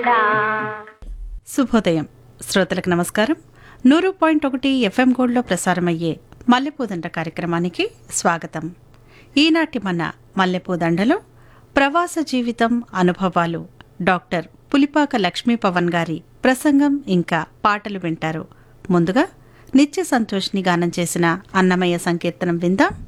శుభోదయం శ్రోతలకు నమస్కారం. 100.1 ఎఫ్ఎం గోల్డ్లో ప్రసారమయ్యే మల్లెపూదండ కార్యక్రమానికి స్వాగతం. ఈనాటి మన మల్లెపూదండలో ప్రవాస జీవితం అనుభవాలు డాక్టర్ పులిపాక లక్ష్మీ పవన్ గారి ప్రసంగం ఇంకా పాటలు వింటారు. ముందుగా నిత్య సంతోష్ని గానం చేసిన అన్నమయ్య సంకీర్తనం విందాం.